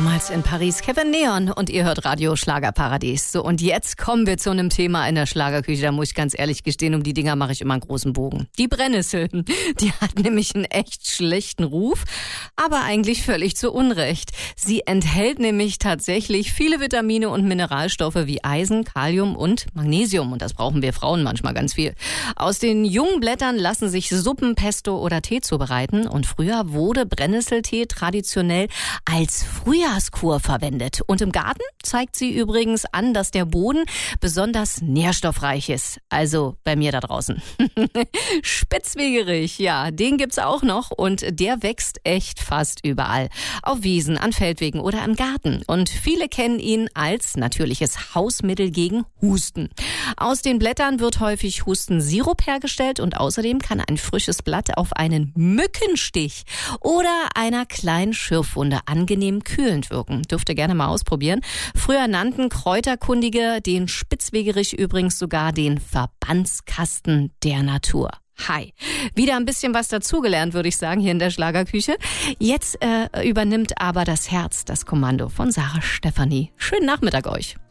Damals in Paris, Kevin Neon, und ihr hört Radio Schlagerparadies. So, und jetzt kommen wir zu einem Thema in der Schlagerküche, da muss ich ganz ehrlich gestehen, um die Dinger mache ich immer einen großen Bogen. Die Brennnessel, die hat nämlich einen echt schlechten Ruf, aber eigentlich völlig zu Unrecht. Sie enthält nämlich tatsächlich viele Vitamine und Mineralstoffe wie Eisen, Kalium und Magnesium, und das brauchen wir Frauen manchmal ganz viel. Aus den jungen Blättern lassen sich Suppen, Pesto oder Tee zubereiten, und früher wurde Brennnesseltee traditionell als Frühjahrskur verwendet. Und im Garten zeigt sie übrigens an, dass der Boden besonders nährstoffreich ist. Also bei mir da draußen. Spitzwegerich, ja, den gibt's auch noch, und der wächst echt fast überall. Auf Wiesen, an Feldwegen oder im Garten. Und viele kennen ihn als natürliches Hausmittel gegen Husten. Aus den Blättern wird häufig Hustensirup hergestellt, und außerdem kann ein frisches Blatt auf einen Mückenstich oder einer kleinen Schürfwunde angenehm kühlend wirken. Dürft ihr gerne mal ausprobieren. Früher nannten Kräuterkundige den Spitzwegerich übrigens sogar den Verbandskasten der Natur. Hi. Wieder ein bisschen was dazugelernt, würde ich sagen, hier in der Schlagerküche. Jetzt übernimmt aber das Herz das Kommando von Sarah Stefanie. Schönen Nachmittag euch.